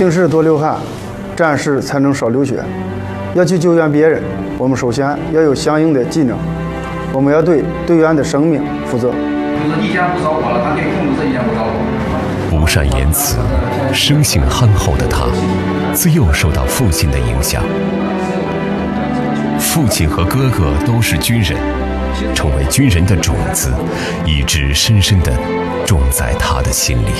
平时多流汗，战时才能少流血。要去救援别人，我们首先要有相应的技能，我们要对队员的生命负责。 就是你既然不找我了，他可以控制这一点不找我。 不善言辞，生性憨厚的他，自幼受到父亲的影响。父亲和哥哥都是军人，成为军人的种子，一直深深地种在他的心里。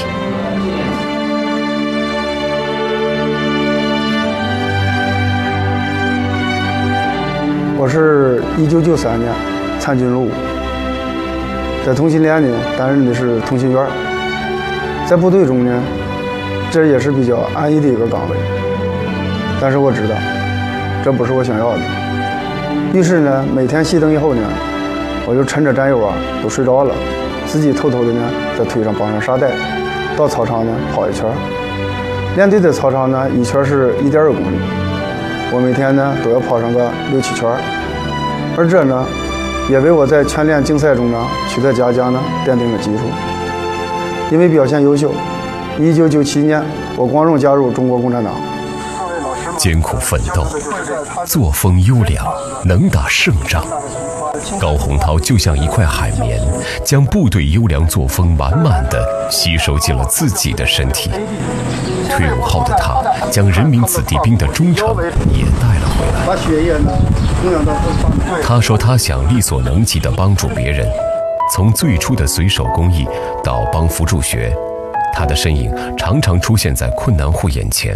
我是1993年参军入伍，在同心连呢担任的是通信员，在部队中呢，这也是比较安逸的一个岗位，但是我知道这不是我想要的，于是呢，每天熄灯以后呢，我就趁着战友都睡着了，自己偷偷的呢在腿上绑上沙袋，到操场呢跑一圈。连队的操场呢一圈是1.2公里，我每天呢都要跑上个6、7圈，而这呢也为我在全连竞赛中呢取得嘉奖呢奠定了基础。因为表现优秀，1997年我光荣加入中国共产党。 艰苦奋斗，作风优良，能打胜仗。高洪涛就像一块海绵，将部队优良作风满满的吸收进了自己的身体。退伍后的他，将人民子弟兵的忠诚也带了回来。 把血液呢供养到他说他想力所能及地帮助别人，从最初的随手公益到帮扶助学，他的身影常常出现在困难户眼前。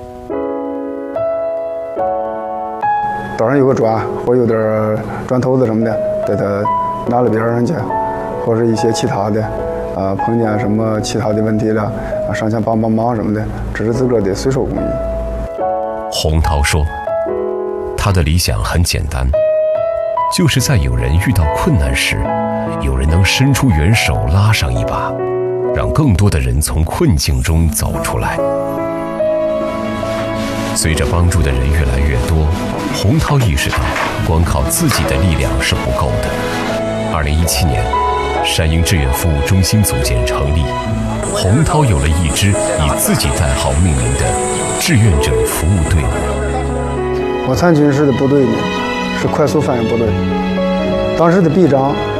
岛上有个砖或有点砖头子什么的，带他拿了边上去，或者一些其他的碰见什么其他的问题了上前帮忙什么的，这是自个儿的随手公益。 洪涛说他的理想很简单，就是在有人遇到困难时，有人能伸出援手拉上一把，让更多的人从困境中走出来。随着帮助的人越来越多，洪涛意识到光靠自己的力量是不够的。2017年，山鹰志愿服务中心组建成立，洪涛有了一支以自己代号命名的志愿者服务队伍。 我参军时的部队呢是快速反应部队，当时的臂章